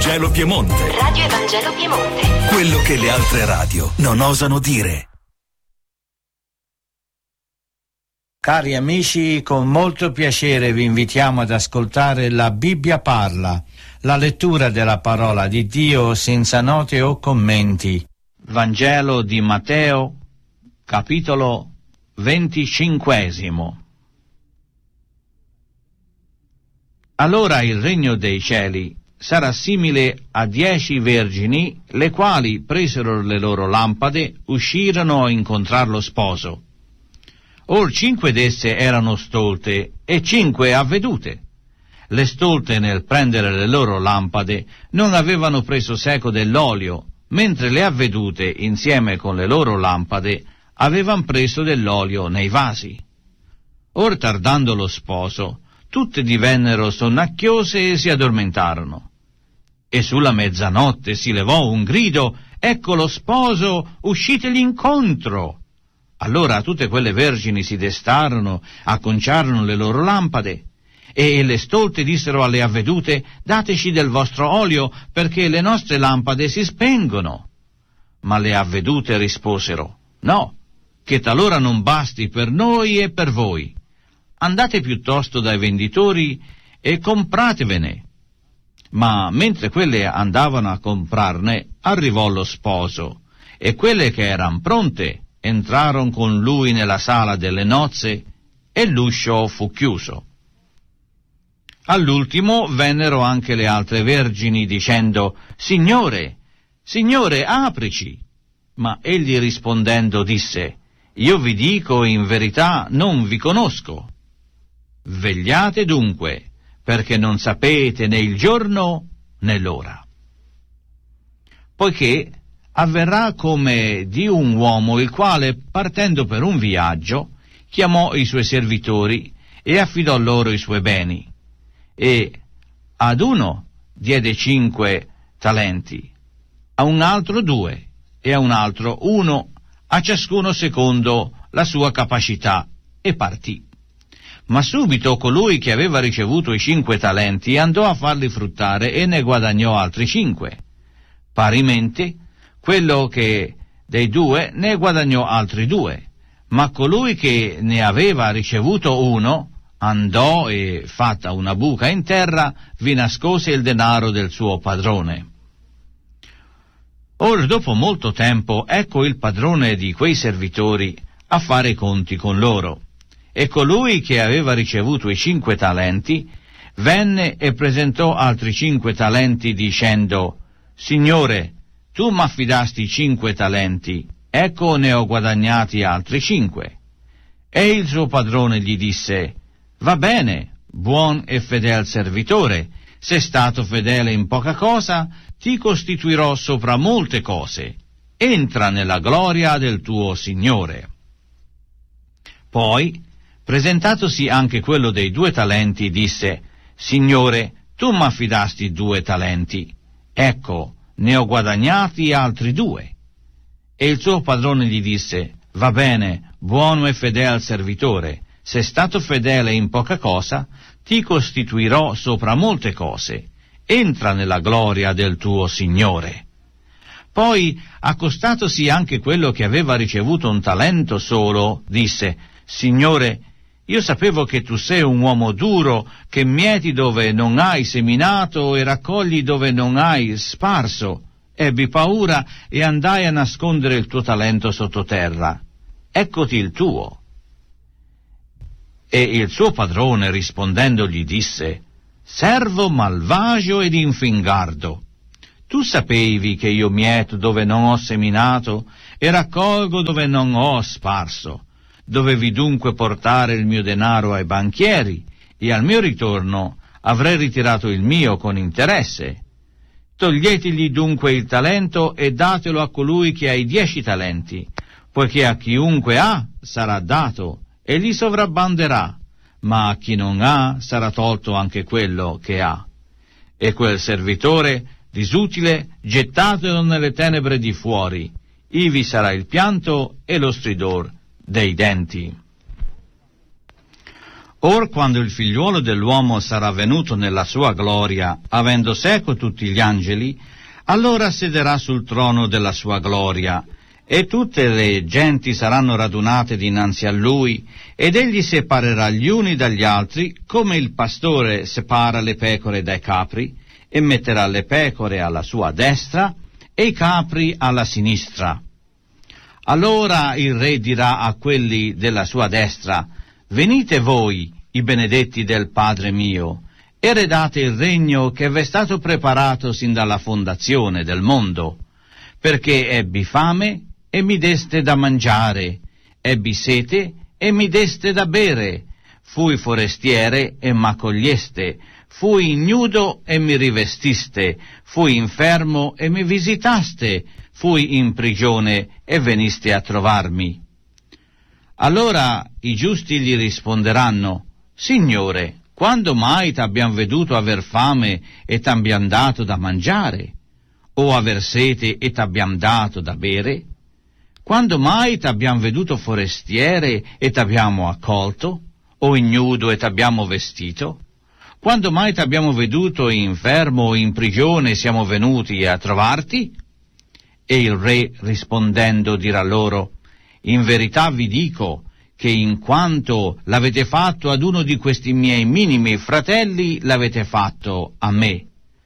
Evangelo Piemonte. Radio Evangelo Piemonte. Quello che le altre radio non osano dire. Cari amici, con molto piacere vi invitiamo ad ascoltare La Bibbia parla, la lettura della parola di Dio senza note o commenti. Vangelo di Matteo, capitolo 25. Allora il regno dei cieli sarà simile a 10 vergini, le quali presero le loro lampade, uscirono a incontrar lo sposo. Or 5 d'esse erano stolte e 5 avvedute. Le stolte, nel prendere le loro lampade, non avevano preso seco dell'olio, mentre le avvedute, insieme con le loro lampade, avevan preso dell'olio nei vasi. Or tardando lo sposo, tutte divennero sonnacchiose e si addormentarono. E sulla mezzanotte si levò un grido: ecco lo sposo, uscitegli incontro! Allora tutte quelle vergini si destarono, acconciarono le loro lampade, e le stolte dissero alle avvedute: dateci del vostro olio, perché le nostre lampade si spengono. Ma le avvedute risposero: no, che talora non basti per noi e per voi. Andate piuttosto dai venditori e compratevene. Ma mentre quelle andavano a comprarne, arrivò lo sposo, e quelle che eran pronte entrarono con lui nella sala delle nozze, e l'uscio fu chiuso. All'ultimo vennero anche le altre vergini, dicendo: Signore, Signore, aprici. Ma egli rispondendo disse: io vi dico in verità, non vi conosco. Vegliate dunque, perché non sapete né il giorno né l'ora. Poiché avverrà come di un uomo il quale, partendo per un viaggio, chiamò i suoi servitori e affidò loro i suoi beni. E ad uno diede 5 talenti, a un altro 2 e a un altro 1, a ciascuno secondo la sua capacità, e partì. Ma subito colui che aveva ricevuto i 5 talenti andò a farli fruttare e ne guadagnò altri 5. Parimente, quello che dei 2 ne guadagnò altri 2, ma colui che ne aveva ricevuto 1 andò e, fatta una buca in terra, vi nascose il denaro del suo padrone. Or dopo molto tempo ecco il padrone di quei servitori a fare i conti con loro, e colui che aveva ricevuto i 5 talenti venne e presentò altri 5 talenti dicendo: Signore, tu m'affidasti 5 talenti, ecco ne ho guadagnati altri 5. E il suo padrone gli disse: va bene, buon e fedel servitore, sei stato fedele in poca cosa, ti costituirò sopra molte cose, entra nella gloria del tuo Signore. Poi, presentatosi anche quello dei 2 talenti, disse: Signore, tu m'affidasti 2 talenti, ecco, ne ho guadagnati altri 2. E il suo padrone gli disse: va bene, buono e fedel servitore, sei stato fedele in poca cosa, ti costituirò sopra molte cose, entra nella gloria del tuo Signore. Poi, accostatosi anche quello che aveva ricevuto un talento solo, disse: Signore, io sapevo che tu sei un uomo duro, che mieti dove non hai seminato e raccogli dove non hai sparso. Ebbi paura e andai a nascondere il tuo talento sottoterra. Eccoti il tuo. E il suo padrone rispondendo gli disse: servo malvagio ed infingardo, tu sapevi che io mieto dove non ho seminato e raccolgo dove non ho sparso. Dovevi dunque portare il mio denaro ai banchieri, e al mio ritorno avrei ritirato il mio con interesse. Toglietegli dunque il talento e datelo a colui che ha i 10 talenti, poiché a chiunque ha sarà dato e gli sovrabbonderà, ma a chi non ha sarà tolto anche quello che ha. E quel servitore disutile gettatelo nelle tenebre di fuori, ivi sarà il pianto e lo stridor dei denti. Or quando il figliuolo dell'uomo sarà venuto nella sua gloria, avendo seco tutti gli angeli, allora sederà sul trono della sua gloria, e tutte le genti saranno radunate dinanzi a lui, ed egli separerà gli uni dagli altri, come il pastore separa le pecore dai capri, e metterà le pecore alla sua destra e i capri alla sinistra. Allora il re dirà a quelli della sua destra: venite voi, i benedetti del Padre mio, eredate il regno che v'è stato preparato sin dalla fondazione del mondo, perché ebbi fame e mi deste da mangiare, ebbi sete e mi deste da bere, fui forestiere e m'accoglieste, fui ignudo e mi rivestiste, fui infermo e mi visitaste, fui in prigione e veniste a trovarmi. Allora i giusti gli risponderanno: Signore, quando mai t'abbiam veduto aver fame e t'abbiam dato da mangiare? O aver sete e t'abbiam dato da bere? Quando mai t'abbiam veduto forestiere e t'abbiamo accolto? O ignudo e t'abbiamo vestito? Quando mai t'abbiamo veduto infermo o in prigione siamo venuti a trovarti? E il re rispondendo dirà loro: in verità vi dico che in quanto l'avete fatto ad uno di questi miei minimi fratelli, l'avete fatto a me.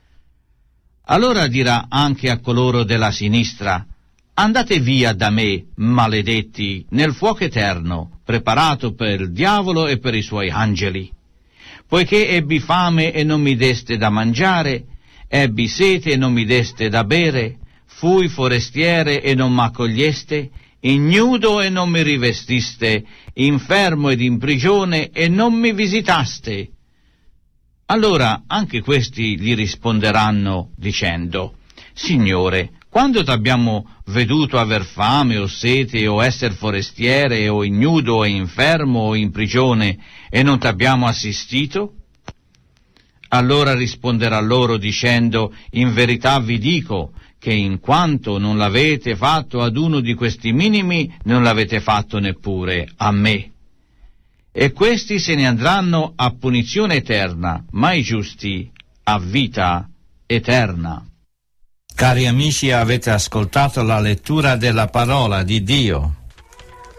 Allora dirà anche a coloro della sinistra: andate via da me, maledetti, nel fuoco eterno, preparato per il diavolo e per i suoi angeli. Poiché ebbi fame e non mi deste da mangiare, ebbi sete e non mi deste da bere, fui forestiere e non m'accoglieste, ignudo e non mi rivestiste, infermo ed in prigione e non mi visitaste. Allora anche questi gli risponderanno dicendo: Signore, quando t'abbiamo veduto aver fame o sete o esser forestiere o ignudo o infermo o in prigione e non t'abbiamo assistito? Allora risponderà loro dicendo: in verità vi dico che in quanto non l'avete fatto ad uno di questi minimi, non l'avete fatto neppure a me. E questi se ne andranno a punizione eterna, ma i giusti a vita eterna. Cari amici, avete ascoltato la lettura della parola di Dio.